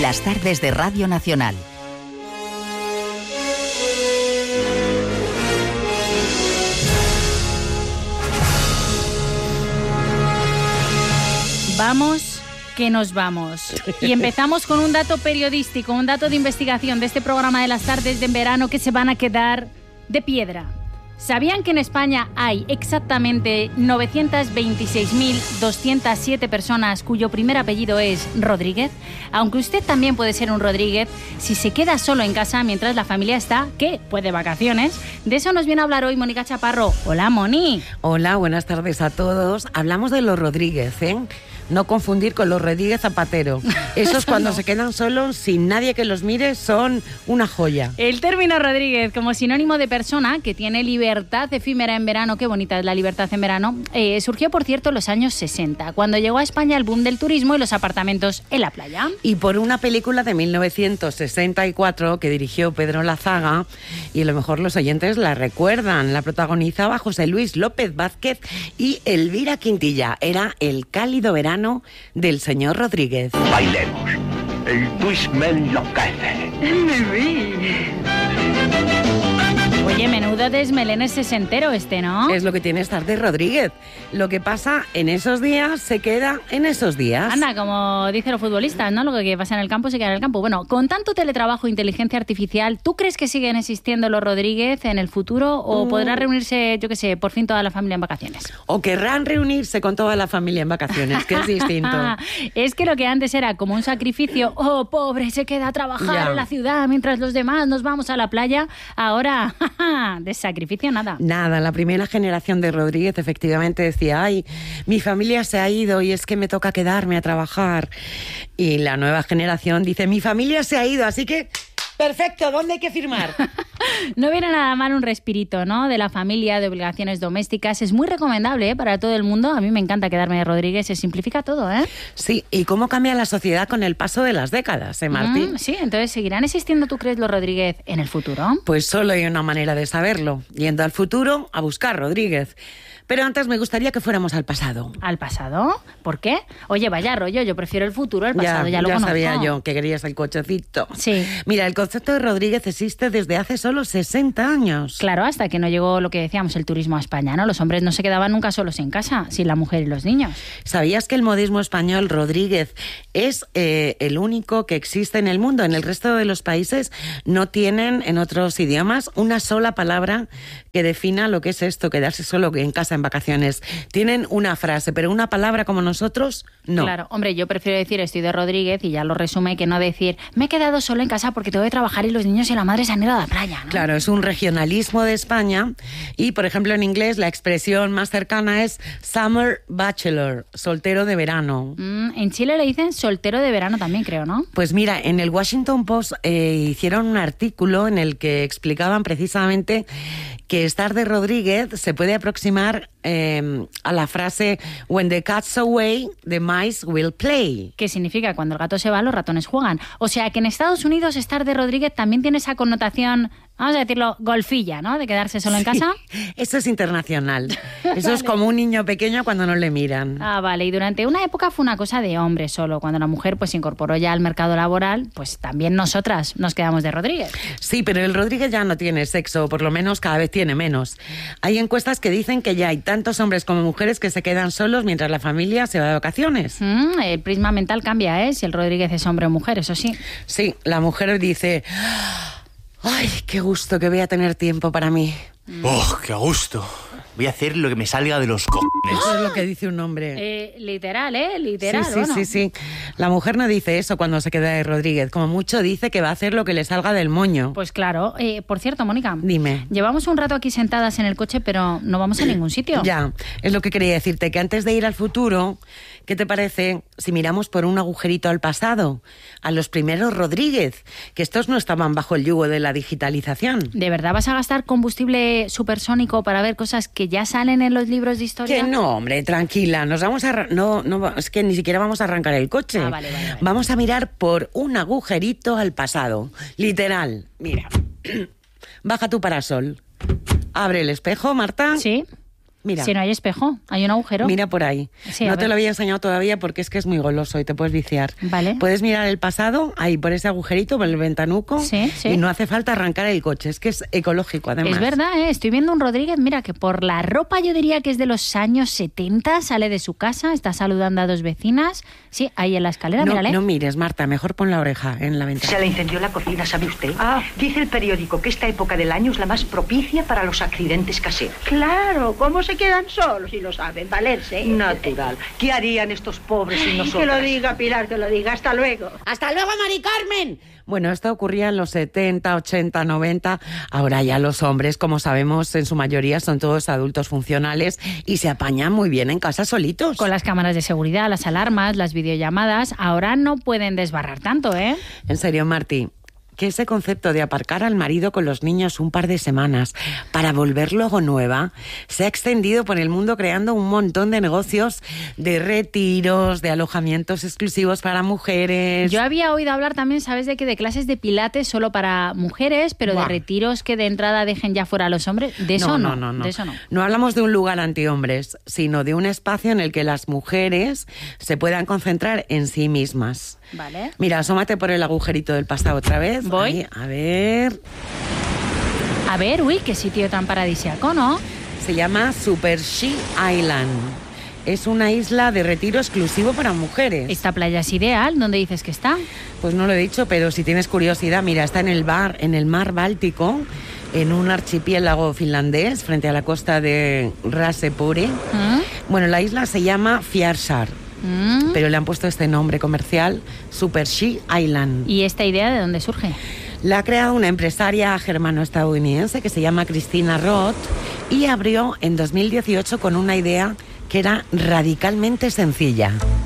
Las tardes de Radio Nacional. Vamos, que nos vamos. Y empezamos con un dato periodístico, un dato de investigación de este programa de las tardes de verano que se van a quedar de piedra. ¿Sabían que en España hay exactamente 926.207 personas cuyo primer apellido es Rodríguez? Aunque usted también puede ser un Rodríguez si se queda solo en casa mientras la familia está, ¿qué? Pues de vacaciones. De eso nos viene a hablar hoy Mónica Chaparro. Hola, Moni. Hola, buenas tardes a todos. Hablamos de los Rodríguez, ¿eh? No confundir con los Rodríguez Zapatero. Esos cuando no se quedan solos, sin nadie que los mire, son una joya. El término Rodríguez, como sinónimo de persona que tiene libertad efímera en verano, qué bonita es la libertad en verano, surgió, por cierto, en los años 60, cuando llegó a España el boom del turismo y los apartamentos en la playa. Y por una película de 1964 que dirigió Pedro Lazaga, y a lo mejor los oyentes la recuerdan, la protagonizaba José Luis López Vázquez y Elvira Quintilla. Era el cálido verano del señor Rodríguez. Bailemos. El twist me enloquece. Oye, menudo desmelene sesentero ¿no? Es lo que tiene estar de Rodríguez. Lo que pasa en esos días se queda en esos días. Anda, como dicen los futbolistas, ¿no? Lo que pasa en el campo se queda en el campo. Bueno, con tanto teletrabajo e inteligencia artificial, ¿tú crees que siguen existiendo los Rodríguez en el futuro o podrá reunirse, yo qué sé, por fin toda la familia en vacaciones? O querrán reunirse con toda la familia en vacaciones, que es distinto. Es que lo que antes era como un sacrificio, oh, pobre, se queda a trabajar en la ciudad mientras los demás nos vamos a la playa. Ahora, de sacrificio nada. Nada, la primera generación de Rodríguez efectivamente decía, ay, mi familia se ha ido y es que me toca quedarme a trabajar. Y la nueva generación dice, mi familia se ha ido, así que... Perfecto, ¿dónde hay que firmar? No viene nada mal un respirito, ¿no? De la familia, de obligaciones domésticas. Es muy recomendable, ¿eh? Para todo el mundo. A mí me encanta quedarme de Rodríguez, se simplifica todo, ¿eh? Sí, ¿y cómo cambia la sociedad con el paso de las décadas, Martín? Sí, entonces, ¿seguirán existiendo, tú crees, los Rodríguez en el futuro? Pues solo hay una manera de saberlo, yendo al futuro a buscar Rodríguez. Pero antes me gustaría que fuéramos al pasado. ¿Al pasado? ¿Por qué? Oye, vaya rollo, yo prefiero el futuro al pasado, ya lo conozco. Ya sabía yo que querías el cochecito. Sí. Mira, el concepto de Rodríguez existe desde hace solo 60 años. Claro, hasta que no llegó lo que decíamos, el turismo a España, ¿no? Los hombres no se quedaban nunca solos en casa, sin la mujer y los niños. ¿Sabías que el modismo español Rodríguez es el único que existe en el mundo? En el resto de los países no tienen, en otros idiomas, una sola palabra que defina lo que es esto, quedarse solo en casa en vacaciones. Tienen una frase, pero una palabra como nosotros, no. Claro, hombre, yo prefiero decir estoy de Rodríguez y ya lo resume que no decir me he quedado solo en casa porque tengo que trabajar y los niños y la madre se han ido a la playa, ¿no? Claro, es un regionalismo de España y, por ejemplo, en inglés la expresión más cercana es summer bachelor, soltero de verano. En Chile le dicen soltero de verano también, creo, ¿no? Pues mira, en el Washington Post hicieron un artículo en el que explicaban precisamente que estar de Rodríguez se puede aproximar a la frase when the cat's away, the mice will play. ¿Qué significa? Cuando el gato se va, los ratones juegan. O sea, que en Estados Unidos estar de Rodríguez también tiene esa connotación, vamos a decirlo, golfilla, ¿no? De quedarse solo en casa. Eso es internacional. Eso es como un niño pequeño cuando no le miran. Ah, vale. Y durante una época fue una cosa de hombre solo. Cuando la mujer pues se incorporó ya al mercado laboral, pues también nosotras nos quedamos de Rodríguez. Sí, pero el Rodríguez ya no tiene sexo, o por lo menos cada vez tiene menos. Hay encuestas que dicen que ya hay tantos hombres como mujeres que se quedan solos mientras la familia se va de vacaciones. El prisma mental cambia, ¿eh? Si el Rodríguez es hombre o mujer, eso sí. Sí, la mujer dice, ay, qué gusto que voy a tener tiempo para mí. ¡Oh, qué a gusto! Voy a hacer lo que me salga de los cojones. Eso es lo que dice un hombre. Literal, Literal. Sí, bueno. sí. La mujer no dice eso cuando se queda de Rodríguez. Como mucho dice que va a hacer lo que le salga del moño. Pues claro. Por cierto, Mónica. Dime. Llevamos un rato aquí sentadas en el coche, pero no vamos a ningún sitio. Ya, es lo que quería decirte, que antes de ir al futuro, ¿qué te parece si miramos por un agujerito al pasado? A los primeros Rodríguez, que estos no estaban bajo el yugo de la digitalización. ¿De verdad vas a gastar combustible supersónico para ver cosas que ya salen en los libros de historia? Que no, hombre, tranquila, nos vamos a... No, es que ni siquiera vamos a arrancar el coche. Ah, vale. Vamos a mirar por un agujerito al pasado. Literal, mira. Baja tu parasol. Abre el espejo, Marta. Sí. Mira. Si no hay espejo, hay un agujero. Mira por ahí. Sí, no a te ver. lo había enseñado todavía porque es que es muy goloso y te puedes viciar. Vale. Puedes mirar el pasado, ahí por ese agujerito, por el ventanuco, Sí, sí. y no hace falta arrancar el coche. Es que es ecológico, además. Es verdad, ¿eh? Estoy viendo un Rodríguez, mira, que por la ropa yo diría que es de los años 70, sale de su casa, está saludando a dos vecinas. Sí, ahí en la escalera, No, mírale. no mires, Marta, mejor pon la oreja en la ventana. Se le incendió la cocina, ¿sabe usted? Dice el periódico que esta época del año es la más propicia para los accidentes caseros. Claro, ¿cómo se quedan solos si lo saben valerse? Natural. ¿Qué harían estos pobres sin nosotros? Que lo diga, Pilar, que lo diga. Hasta luego. ¡Hasta luego, Mari Carmen! Bueno, esto ocurría en los 70, 80, 90. Ahora ya los hombres, como sabemos, en su mayoría son todos adultos funcionales y se apañan muy bien en casa solitos. Con las cámaras de seguridad, las alarmas, las videollamadas, ahora no pueden desbarrar tanto, ¿eh? En serio, Martí, que ese concepto de aparcar al marido con los niños un par de semanas para volver luego nueva se ha extendido por el mundo creando un montón de negocios de retiros, de alojamientos exclusivos para mujeres. Yo había oído hablar también, ¿sabes de qué? De clases de pilates solo para mujeres, pero Buah. de retiros que de entrada dejen ya fuera a los hombres. De eso no. De eso no. No hablamos de un lugar antihombres, sino de un espacio en el que las mujeres se puedan concentrar en sí mismas. Vale. Mira, asómate por el agujerito del pasado otra vez. Voy. Ahí, a ver. A ver, uy, qué sitio tan paradisíaco, ¿no? Se llama Super She Island. Es una isla de retiro exclusivo para mujeres. Esta playa es ideal. ¿Dónde dices que está? Pues no lo he dicho, pero si tienes curiosidad, mira, está en el mar Báltico, en un archipiélago finlandés, frente a la costa de Raasepori. Bueno, la isla se llama Fjarsar, pero le han puesto este nombre comercial, Super She Island. ¿Y esta idea de dónde surge? La ha creado una empresaria germano-estadounidense que se llama Christina Roth y abrió en 2018 con una idea que era radicalmente sencilla.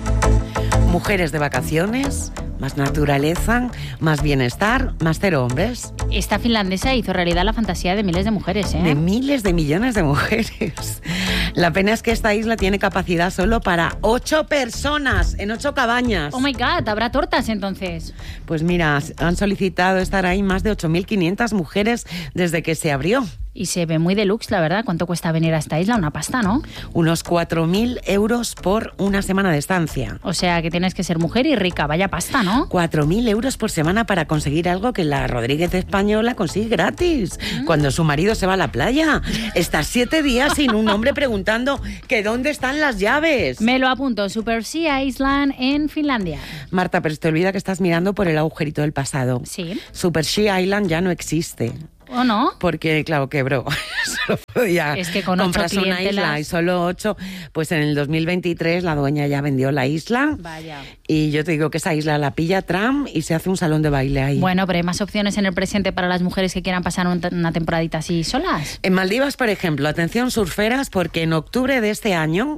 Mujeres de vacaciones, más naturaleza, más bienestar, más cero hombres. Esta finlandesa hizo realidad la fantasía de miles de mujeres, ¿eh? De miles de millones de mujeres. La pena es que esta isla tiene capacidad solo para 8 personas, en 8 cabañas. Oh my God, ¿habrá tortas entonces? Pues mira, han solicitado estar ahí más de 8.500 mujeres desde que se abrió. Y se ve muy deluxe, la verdad. ¿Cuánto cuesta venir a esta isla? Una pasta, ¿no? Unos 4.000 euros por una semana de estancia. O sea, que tienes que ser mujer y rica. Vaya pasta, ¿no? 4.000 euros por semana para conseguir algo que la Rodríguez española consigue gratis. Cuando su marido se va a la playa. Estar 7 días sin un hombre preguntando que dónde están las llaves. Me lo apunto. Super Sea Island en Finlandia. Marta, pero se te olvida que estás mirando por el agujerito del pasado. Sí. Super Sea Island ya no existe. ¿O no? Porque, claro, quebró. Solo podía Es que con 8 comprarse una clientelas. isla y solo 8. Pues en el 2023 la dueña ya vendió la isla. Vaya. Y yo te digo que esa isla la pilla Trump y se hace un salón de baile ahí. Bueno, pero hay más opciones en el presente para las mujeres que quieran pasar una temporadita así solas. En Maldivas, por ejemplo, atención surferas, porque en octubre de este año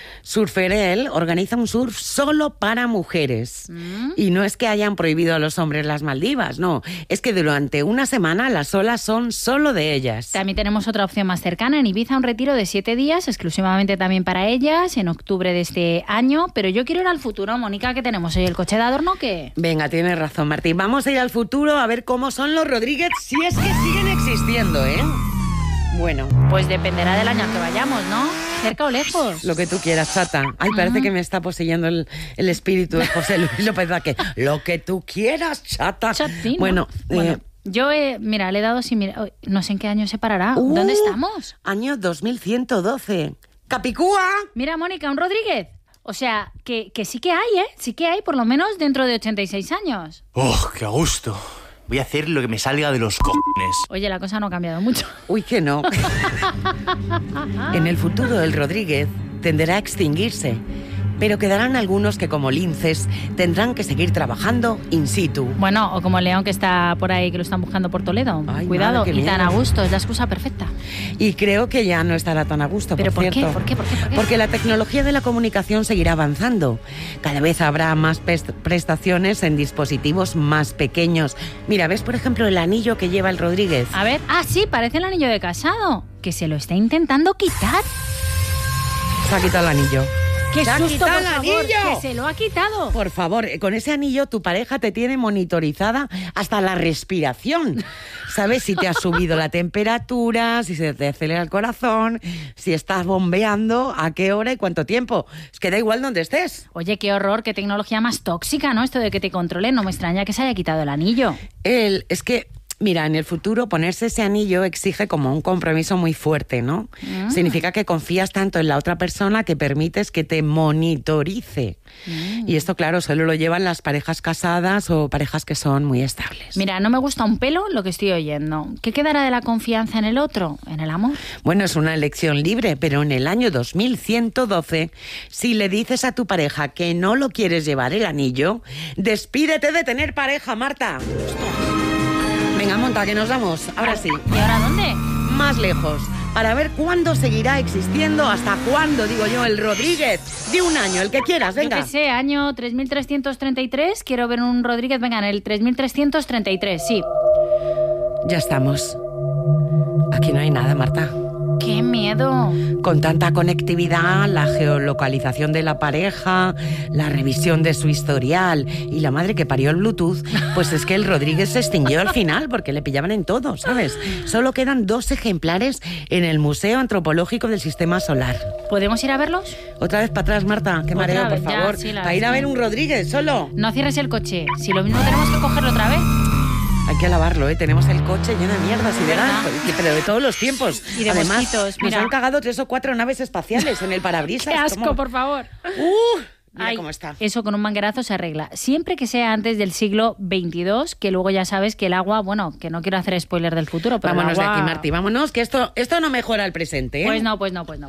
Surferel organiza un surf solo para mujeres. Y no es que hayan prohibido a los hombres las Maldivas, no. Es que durante una semana las olas son solo de ellas. También tenemos otra opción más cercana. En Ibiza, un retiro de 7 días, exclusivamente también para ellas, en octubre de este año. Pero yo quiero ir al futuro, Mónica, ¿qué tenemos hoy? ¿El coche de adorno o qué? Venga, tienes razón, Martín. Vamos a ir al futuro a ver cómo son los Rodríguez, si es que siguen existiendo, ¿eh? Bueno, Pues dependerá del año al que vayamos, ¿no? ¿Cerca o lejos? lo que tú quieras, chata. Ay, parece que me está poseyendo el espíritu de José Luis López Vázquez. Lo que tú quieras, chata. Chatina. Bueno, yo, mira, le he dado sin mirar. No sé en qué año se parará. ¿Dónde estamos? Año 2112. ¡Capicúa! Mira, Mónica, un Rodríguez. O sea, que sí que hay, ¿eh? Sí que hay, por lo menos dentro de 86 años. ¡Oh, qué a gusto! Voy a hacer lo que me salga de los cojones. Oye, la cosa no ha cambiado mucho. Uy, que no. En el futuro el Rodríguez tenderá a extinguirse, pero quedarán algunos que, como linces, tendrán que seguir trabajando in situ. Bueno, o como León, que está por ahí, que lo están buscando por Toledo. Ay, Cuidado, madre, qué y tan miedo. a gusto, es la excusa perfecta. Y creo que ya no estará tan a gusto, ¿Pero por qué? cierto. ¿Por qué? Porque la tecnología de la comunicación seguirá avanzando. Cada vez habrá más prestaciones en dispositivos más pequeños. Mira, ¿ves, por ejemplo, el anillo que lleva el Rodríguez? A ver, sí, parece el anillo de casado, que se lo está intentando quitar. Se ha quitado el anillo. ¡Qué ¡Se ha susto, quitado por el favor! anillo! ¡Que se lo ha quitado! Por favor, con ese anillo tu pareja te tiene monitorizada hasta la respiración. ¿Sabes si te ha subido la temperatura, si se te acelera el corazón, si estás bombeando, a qué hora y cuánto tiempo? Es que da igual donde estés. Oye, qué horror, qué tecnología más tóxica, ¿no? Esto de que te controlen, no me extraña que se haya quitado el anillo. Es que, mira, en el futuro ponerse ese anillo exige como un compromiso muy fuerte, ¿no? Significa que confías tanto en la otra persona que permites que te monitorice. Y esto, claro, solo lo llevan las parejas casadas o parejas que son muy estables. Mira, no me gusta un pelo lo que estoy oyendo. ¿Qué quedará de la confianza en el otro, en el amor? Bueno, es una elección libre, pero en el año 2112, si le dices a tu pareja que no lo quieres llevar el anillo, despídete de tener pareja, Marta. Venga, monta, que nos vamos. Ahora sí. ¿Y ahora dónde? Más lejos. Para ver cuándo seguirá existiendo, hasta cuándo, digo yo, el Rodríguez. De un año, el que quieras, venga. Yo qué sé, año 3333. Quiero ver un Rodríguez. Venga, en el 3333, sí. Ya estamos. Aquí no hay nada, Marta. ¡Qué miedo! Con tanta conectividad, la geolocalización de la pareja, la revisión de su historial y la madre que parió el Bluetooth, pues es que el Rodríguez se extinguió al final porque le pillaban en todo, ¿sabes? Solo quedan 2 ejemplares en el Museo Antropológico del Sistema Solar. ¿Podemos ir a verlos? Otra vez para atrás, Marta, qué Otra mareo, vez, por ya, favor. sí, Para ir a ver un Rodríguez solo. No cierres el coche. Si lo mismo tenemos que cogerlo otra vez. Hay que lavarlo, ¿eh? Tenemos el coche lleno de mierda, ¿Verdad? pero de todos los tiempos. Y de Además, mosquitos, nos mira. han cagado 3 o 4 naves espaciales en el parabrisas. ¡Qué asco, ¿Cómo? por favor! Mira Ay, cómo está. eso con un manguerazo se arregla. Siempre que sea antes del siglo XXII, que luego ya sabes que el agua, bueno, que no quiero hacer spoiler del futuro, pero Vámonos el agua... de aquí, Martí, vámonos, que esto no mejora el presente, ¿eh? Pues no.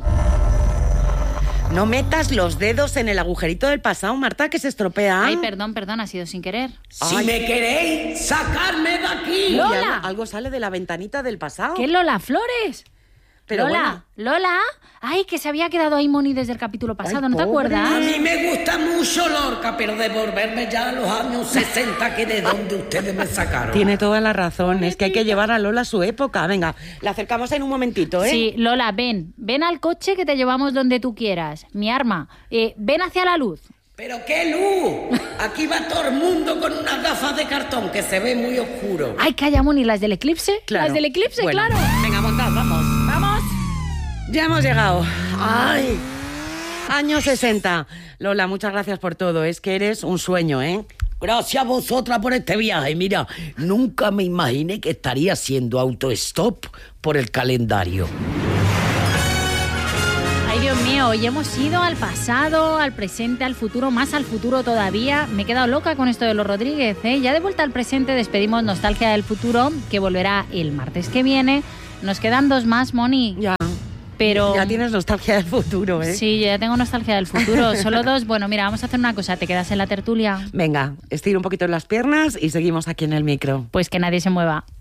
No metas los dedos en el agujerito del pasado, Marta, que se estropea. Ay, perdón, ha sido sin querer. Si me queréis, sacarme de aquí. Uy, Lola. algo sale de la ventanita del pasado. ¿Qué Lola Flores? Pero Lola, Lola. Ay, que se había quedado ahí Moni desde el capítulo pasado, Ay, ¿no te pobre. acuerdas? A mí me gusta mucho Lorca, pero devolverme ya a los años 60, que de donde ustedes me sacaron. Tiene toda la razón, es que hay que llevar a Lola a su época. Venga, la acercamos en un momentito, ¿eh? Sí, Lola, ven al coche que te llevamos donde tú quieras. Mi arma, ven hacia la luz. ¡Pero qué luz! Aquí va todo el mundo con unas gafas de cartón que se ve muy oscuro. Ay, calla, Moni, ¿las del eclipse? Claro. Las del eclipse, Bueno, claro. Venga, montad, vamos. ¡Vamos! Ya hemos llegado. ¡Ay! Año 60. Lola, muchas gracias por todo. Es que eres un sueño, ¿eh? Gracias a vosotras por este viaje. Mira, nunca me imaginé que estaría haciendo autostop por el calendario. Ay, Dios mío, hoy hemos ido al pasado, al presente, al futuro, más al futuro todavía. Me he quedado loca con esto de los Rodríguez, ¿eh? Ya de vuelta al presente despedimos Nostalgia del Futuro, que volverá el martes que viene. Nos quedan 2 más, Moni. Ya. Pero... Ya tienes nostalgia del futuro, ¿eh? Sí, yo ya tengo nostalgia del futuro. Solo 2. Bueno, mira, vamos a hacer una cosa. ¿Te quedas en la tertulia? Venga, estira un poquito las piernas y seguimos aquí en el micro. Pues que nadie se mueva.